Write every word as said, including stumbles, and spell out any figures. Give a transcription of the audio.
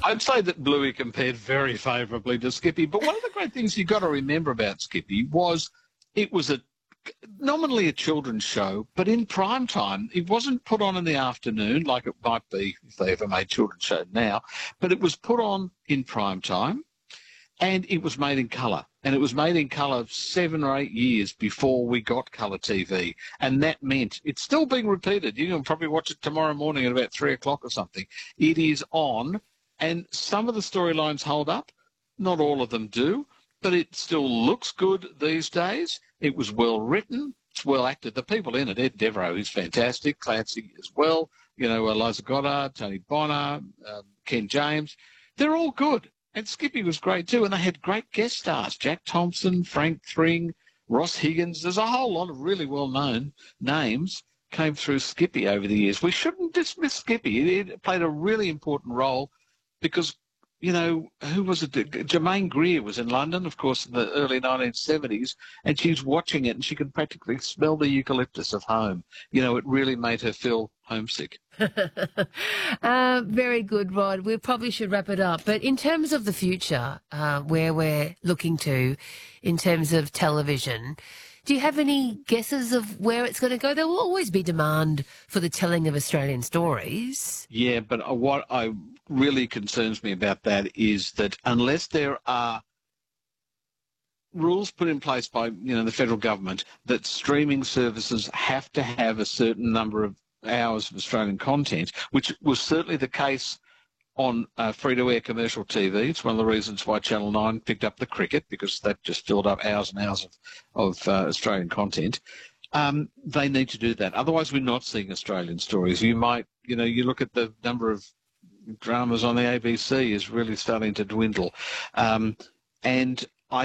I'd say that Bluey compared very favourably to Skippy. But one of the great things you've got to remember about Skippy was it was a nominally a children's show, but in prime time, it wasn't put on in the afternoon like it might be if they ever made children's show now, but it was put on in prime time, and it was made in colour. And it was made in colour seven or eight years before we got colour T V. And that meant it's still being repeated. You can probably watch it tomorrow morning at about three o'clock or something. It is on, and some of the storylines hold up. Not all of them do, but it still looks good these days. It was well written. It's well acted. The people in it, Ed Devereaux, who's fantastic, Clancy as well, you know, Eliza Goddard, Tony Bonner, um, Ken James, they're all good. And Skippy was great too, and they had great guest stars, Jack Thompson, Frank Thring, Ross Higgins. There's a whole lot of really well-known names came through Skippy over the years. We shouldn't dismiss Skippy. It played a really important role because, you know, who was it? Germaine Greer was in London, of course, in the early nineteen seventies, and she's watching it and she could practically smell the eucalyptus of home. You know, it really made her feel homesick. uh, very good, Rod. We probably should wrap it up. But in terms of the future, uh, where we're looking to in terms of television, do you have any guesses of where it's going to go? There will always be demand for the telling of Australian stories. Yeah, but what I really concerns me about that is that unless there are rules put in place by, you know, the federal government that streaming services have to have a certain number of hours of Australian content, which was certainly the case on uh, free-to-air commercial T V. It's one of the reasons why Channel nine picked up the cricket, because that just filled up hours and hours of, of uh, Australian content. Um, they need to do that. Otherwise, we're not seeing Australian stories. You might, you know, you look at the number of dramas on the A B C is really starting to dwindle. Um, and